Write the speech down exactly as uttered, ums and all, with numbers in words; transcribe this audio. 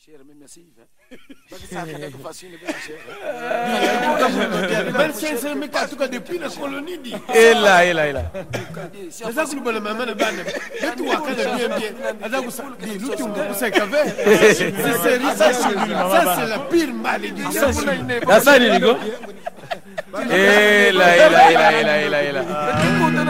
cher mais merci ça fait facile bien cher vingt cinq cent mille en tout cas depuis la colonie dit et là et là et là c'est ça que nous maman na bana et toi quand bien bien azaku dit nous tu on sait qu'avec c'est ça c'est la pire malédiction ça ça ni go et là et là et là et là et là